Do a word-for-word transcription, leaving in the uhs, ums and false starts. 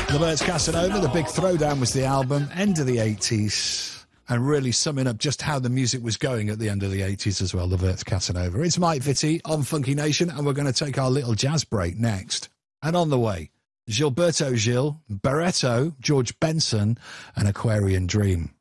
Roberts Casanova, The Big Throwdown was the album, end of the eighties, and really summing up just how the music was going at the end of the eighties as well, Roberts Casanova. It's Mike Vitti on Funky Nation, and we're going to take our little jazz break next. And on the way, Gilberto Gil, Barretto, George Benson, and Aquarian Dream.